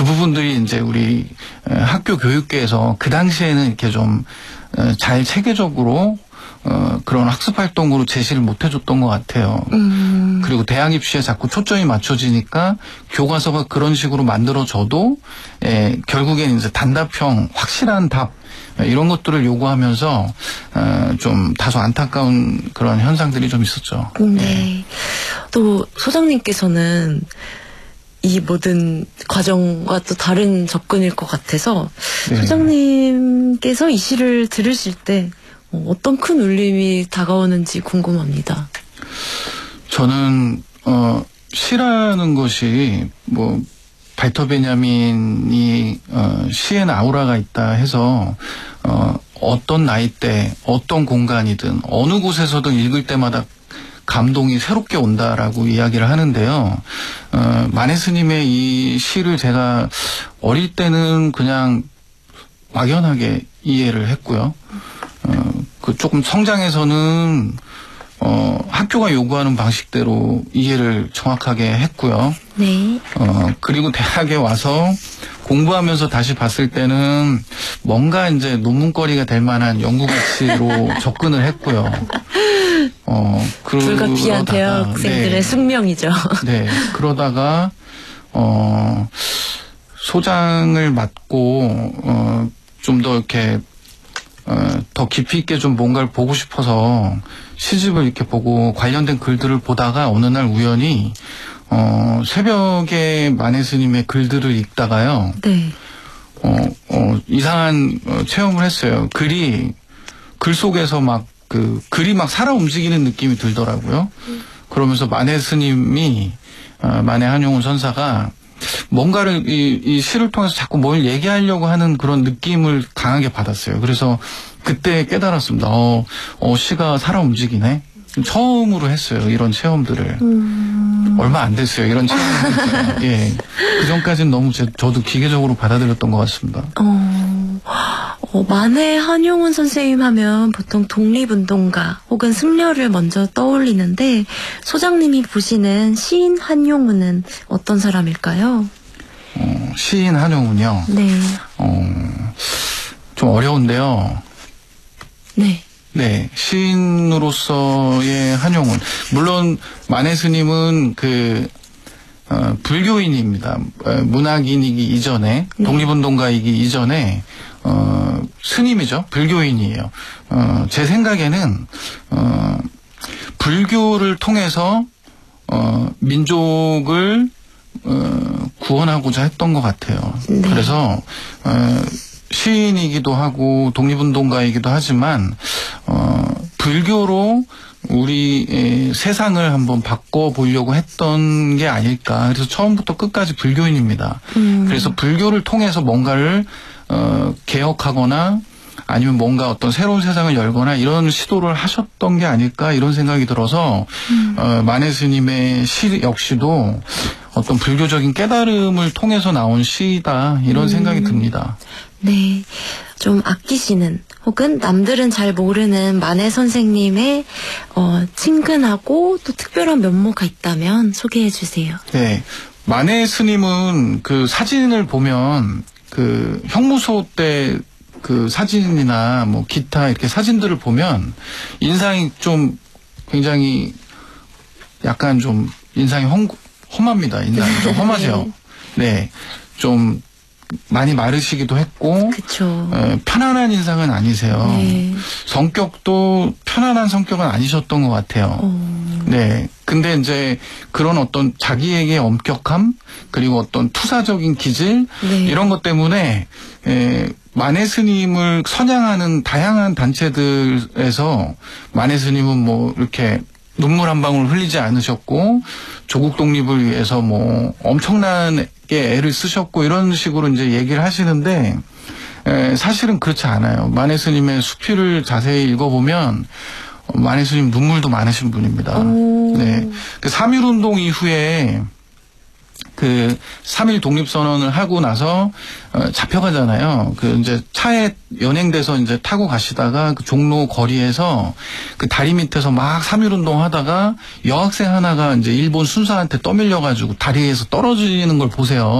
그 부분들이 이제 우리 학교 교육계에서 그 당시에는 이렇게 좀 잘 체계적으로 그런 학습 활동으로 제시를 못 해줬던 것 같아요. 그리고 대학 입시에 자꾸 초점이 맞춰지니까 교과서가 그런 식으로 만들어져도 결국엔 이제 단답형 확실한 답 이런 것들을 요구하면서 좀 다소 안타까운 그런 현상들이 좀 있었죠. 네. 또 소장님께서는 이 모든 과정과 또 다른 접근일 것 같아서 네. 소장님께서 이 시를 들으실 때 어떤 큰 울림이 다가오는지 궁금합니다. 저는 시라는 것이 뭐 발터 베냐민이 시에는 아우라가 있다 해서 어떤 나이대 어떤 공간이든 어느 곳에서든 읽을 때마다 감동이 새롭게 온다라고 이야기를 하는데요. 만해 스님의 이 시를 제가 어릴 때는 그냥 막연하게 이해를 했고요. 그 조금 성장해서는 학교가 요구하는 방식대로 이해를 정확하게 했고요. 네. 그리고 대학에 와서 공부하면서 다시 봤을 때는 뭔가 이제 논문거리가 될 만한 연구 가치로 접근을 했고요. 불가피한 대학생들의 네. 숙명이죠. 네. 그러다가 소장을 맡고 좀 더 이렇게 더 깊이 있게 좀 뭔가를 보고 싶어서 시집을 이렇게 보고 관련된 글들을 보다가 어느 날 우연히 새벽에 만해 스님의 글들을 읽다가요. 네. 이상한 체험을 했어요. 글 속에서 막 글이 막 살아 움직이는 느낌이 들더라고요. 그러면서 만해 스님이 만해 한용운 선사가 뭔가를 이 시를 통해서 자꾸 뭘 얘기하려고 하는 그런 느낌을 강하게 받았어요. 그래서 그때 깨달았습니다. 시가 살아 움직이네. 처음으로 했어요. 이런 체험들을. 얼마 안 됐어요. 이런 체험을. 예. 그 전까지는 너무 저도 기계적으로 받아들였던 것 같습니다. 만해 한용운 선생님 하면 보통 독립운동가 혹은 승려를 먼저 떠올리는데 소장님이 보시는 시인 한용운은 어떤 사람일까요? 시인 한용운요? 네. 좀 어려운데요. 네. 네, 시인으로서의 한용운. 물론 만해 스님은 불교인입니다. 문학인이기 이전에, 네. 독립운동가이기 이전에 스님이죠. 불교인이에요. 제 생각에는 불교를 통해서 민족을 구원하고자 했던 것 같아요. 네. 그래서 시인이기도 하고 독립운동가이기도 하지만 불교로 우리 세상을 한번 바꿔보려고 했던 게 아닐까. 그래서 처음부터 끝까지 불교인입니다. 그래서 불교를 통해서 뭔가를 개혁하거나 아니면 뭔가 어떤 새로운 세상을 열거나 이런 시도를 하셨던 게 아닐까 이런 생각이 들어서 만해 스님의 시 역시도 어떤 불교적인 깨달음을 통해서 나온 시다 이런 생각이 듭니다. 네. 좀 아끼시는 혹은 남들은 잘 모르는 만해 선생님의 친근하고 또 특별한 면모가 있다면 소개해 주세요. 네. 만해 스님은 그 사진을 보면 그 형무소 때 그 사진이나 뭐 기타 이렇게 사진들을 보면 인상이 좀 굉장히 약간 좀 인상이 험합니다. 인상이 좀 험하죠. 네. 좀 많이 마르시기도 했고 그쵸. 편안한 인상은 아니세요. 네. 성격도 편안한 성격은 아니셨던 것 같아요. 네. 근데 이제 그런 어떤 자기에게 엄격함 그리고 어떤 투사적인 기질 네. 이런 것 때문에 만해 스님을 선양하는 다양한 단체들에서 만해 스님은 뭐 이렇게 눈물 한 방울 흘리지 않으셨고 조국 독립을 위해서 뭐 엄청나게 애를 쓰셨고 이런 식으로 이제 얘기를 하시는데 사실은 그렇지 않아요. 만해 스님의 수필을 자세히 읽어보면 만해 스님 눈물도 많으신 분입니다. 네, 그 3.1운동 이후에 그 3.1 독립선언을 하고 나서 잡혀가잖아요. 그 이제 차에 연행돼서 이제 타고 가시다가 그 종로 거리에서 그 다리 밑에서 막 3.1운동 하다가 여학생 하나가 이제 일본 순사한테 떠밀려가지고 다리에서 떨어지는 걸 보세요.